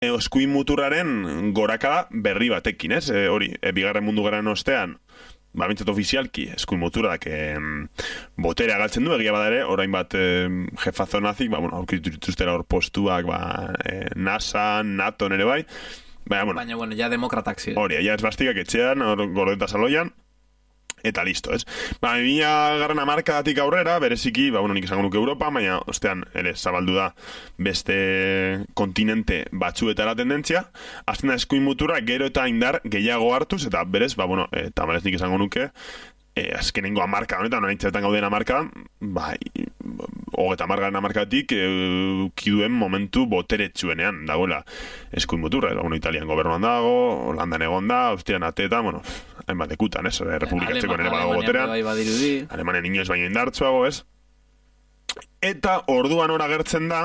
eskuin muturraren gorakada berri batekin, ez? Hori, bigarren mundu gerraren ostean, bintzat ofizialki, eskuin muturrak boterea galtzen du, egia badare, orain bat jefazo nazik, aurkitu dituztera hor postuak, NASA, NATO nere bai, baina, ja demokratak ziren. Hori, ja ez bastikak etxean, hor gordeta saloian, eta listo, ez? 2000 hamarkadatik aurrera, bereziki, nik esango nuke Europa, baina ostean ere zabaldu da beste kontinente batzuetara tendentzia, azten da eskuin muturra gero eta indar gehiago hartuz, eta berez, tamalez nik esango nuke, azkenengo hamarka honetan, noraintzetan gauden hamarkadan, hogeta hamarkaren hamarkatik kiduen momentu boteretsuenean dagoela eskuin muturra, Italian gobernuan dago, Holandan egon da, Austrian ateetan, hainbat ekutan, ez? Republikatzeko nire badago boterean. Alemanian inoez baino indartsuago, ez? Eta orduan hor agertzen da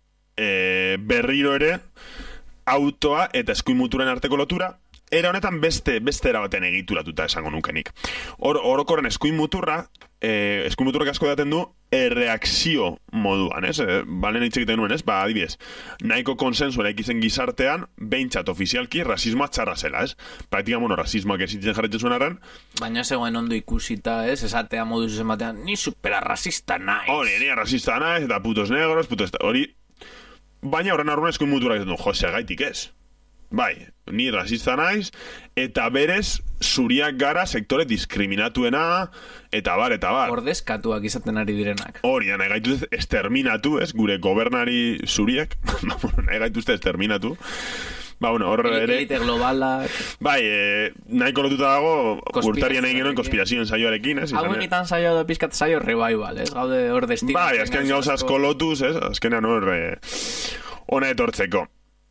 berriro ere autoa eta eskuin muturren arteko lotura, era honetan beste erabatean egituratuta esango nukenik. Orokorren eskuin muturrak asko daten du erreakzio moduan, ez? Balen hitz egiten nuen, ez? Adibidez, nahiko konsensu eraikitzen gizartean, behintzat ofizialki, rasismoa txarra zela, ez? Praktika, rasismoak esitzen jarretzen zuen arren. Baina zegoen ondo ikusita, ez? Esatea modu zuzen batean, ni supera rasista naiz. Hori, ni rasista naiz, eta putos negros, hori. Baina horren arruan eskuin muturrak egiten du, josea gaitik ez. Bai, ni rasista naiz, eta berez zuriak gara sektore diskriminatuena, eta bar. Ordezkatuak izaten ari direnak. Hori, nahi gaituzte exterminatu, ez? Gure gobernari zuriak, nahi gaituzte exterminatu. Horre ere... Elite globalak... Bai, nahiko lotuta dago, urtarien egin genuen konspirazioen saioarekin, ez? Hauen itan saio da pizkat saio revival, ez? Gaude hor destino... Bai, azken gauza asko lotuz, ez? Azkenean hor... Ona etortzeko.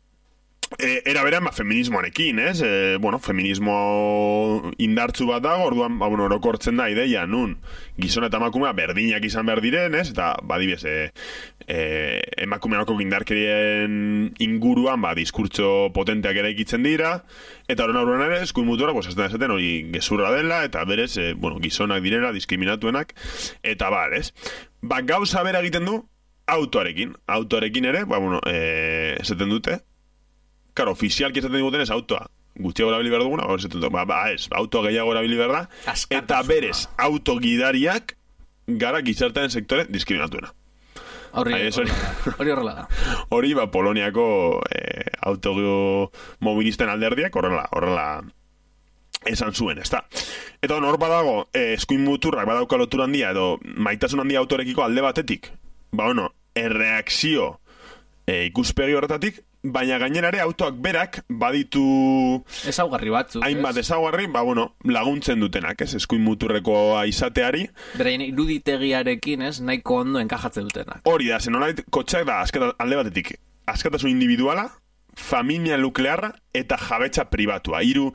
Era berean, feminismoarekin, ez? Feminismo indartzu bat dago, orduan, orokortzen da ideia, nun, gizona eta emakumea berdinak izan behar diren, ez? Eta, badibez, emakumeako indarkerien inguruan, diskurtso potenteak ere ikitzen dira, eta horren ere, eskuin mutura, azten esaten hori gezurra dela, eta berez, gizonak direla, diskriminatuenak, eta ez? Gauza bera egiten du, autoarekin ere, esaten dute, karo, ofizialki esaten diguten ez autoa gutxiago erabili behar duguna, autoa gehiago erabili behar da, eta berez autogidariak gara gizartearen sektore diskriminatuena. Hori horrela da. Hori, Poloniako automobilisten alderdiak horrela esan zuen, ez da. Eta hor badago, eskuin muturrak badauka lotura handia, edo maitasun handia autorekiko alde batetik, erreakzio ikuspegi horretatik, baina gainerare autoak berak baditu ezaugarri batzuk, hainbat ezaugarri, laguntzen dutenak, ez? Eskuin muturrekoa izateari. Beraien iruditegiarekin, ez? Nahiko ondo enkajatzen dutenak. Hori da, zenolait kotxeak da alde batetik, askatasun individuala, familia nuklearra eta jabetza pribatua. Hiru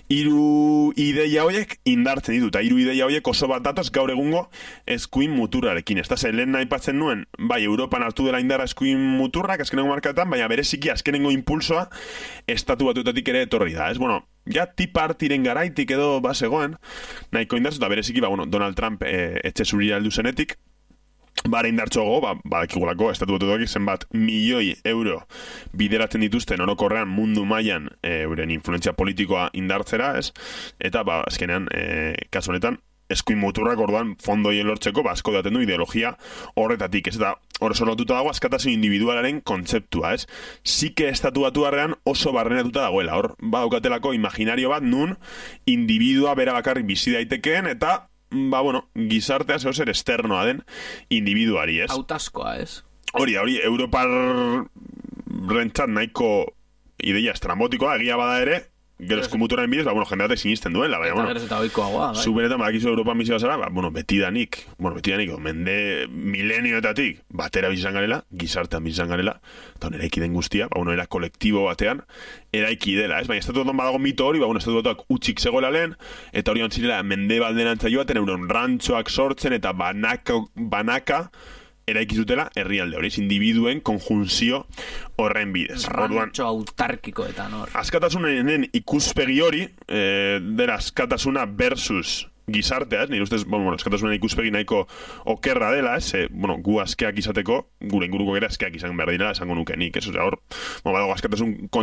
ideia horiek indartzen ditu, eta hiru ideia horiek oso bat datoz gaur egungo eskuin muturrarekin. Ez da, lehen aipatzen nuen, Europan hartu dela indarra eskuin muturrak azkenengo markatan, baina bereziki azkenengo impulsoa estatu batuetatik ere etorri da. Ez, ja tipartiren garaitik edo bazegoen, nahiko indartzu, eta bereziki, Donald Trump etxe zurira heldu zenetik, bara indartxoago, badakigulako estatu batuak zenbat milioi euro bideratzen dituzten orokorrean mundu mailan euren influentzia politikoa indartzera, ez? Eta, azkenean, kasu honetan, eskuin muturrak orduan fondoien lortzeko, asko daten du ideologia horretatik, ez? Eta hor oso lotuta dago askatasun individualaren kontzeptua, ez? Zike estatu batuarrean oso barrenatuta dagoela, hor, daukatelako imaginario bat nun individua bera bakarrik bizi daitekeen, eta gizartea zehozer esternoa den individuari, ez? Autaskoa, ez? Hori, Europar rentzat nahiko ideia estrambotikoa, egia bada ere, gero eskumuturaren bidez, jende batek sinisten duela, eta gero eta oikoagoa, bai. Zubenetan badakizu Europan bizia zara, betidanik, mende milenioetatik, batera bizizan garela, gizartean bizizan garela, eta eraiki den guztia, era kolektibo batean, eraiki dela, ez? Baina estatu badago mito hori, estatu batuak utxik zegoela lehen, eta hori ontzirela mende baldenantza joaten, euren rantxoak sortzen, eta banaka eraiki zutela herrialde hori, individuen konjunzio horren bidez. Rantxo autarkikoetan hor. Askatasunen ikuspegi hori, dera askatasuna versus gizartea, nire ustez, eskatasunen ikuspegi nahiko okerra dela, gu askeak izateko, gure inguruko ere askeak izan behar dira, esango nuke nik, hor, badago askatasun